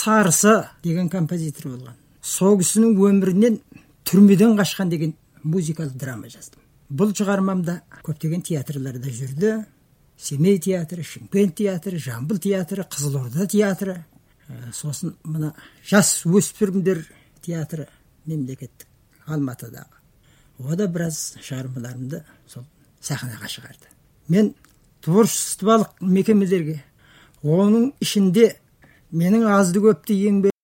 Сарысы деген композитор болған. Сол кісінің өмірінен түрмеден қашқан деген музыкалық драма жаздым. Бұл шығармамда көптеген театрларда жүрді. Семей театры, Шымкент театры, Жамбыл театры, Қызылорда театры. Сосын мына жас өспірімдер театры мемлекеттік Алматыдағы. Ода біраз шығармаларымды сол сахнаға шығарды. Мен творчестволық мекемелерге, оның ішінде менің азды көпті еңбек